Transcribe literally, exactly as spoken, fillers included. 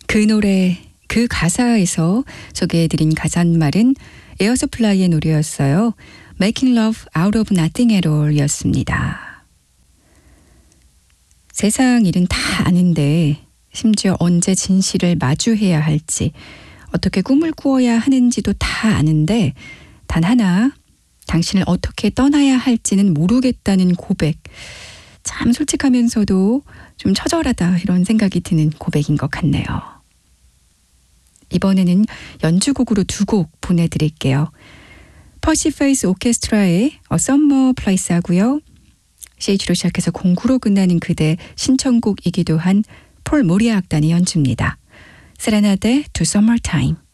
그 노래, 그 가사에서 소개해드린 가사말은 에어서플라이의 노래였어요. Making Love Out of Nothing at All 이었습니다. 세상 일은 다 아는데 심지어 언제 진실을 마주해야 할지 어떻게 꿈을 꾸어야 하는지도 다 아는데 단 하나 당신을 어떻게 떠나야 할지는 모르겠다는 고백. 참 솔직하면서도 좀 처절하다 이런 생각이 드는 고백인 것 같네요. 이번에는 연주곡으로 두 곡 보내드릴게요. 퍼시페이스 오케스트라의 A Summer Place 하고요. 씨에이치로 시작해서 공구로 끝나는 그대 신청곡이기도 한 폴 모리아 악단의 연주입니다. 세레나데 투 Summertime.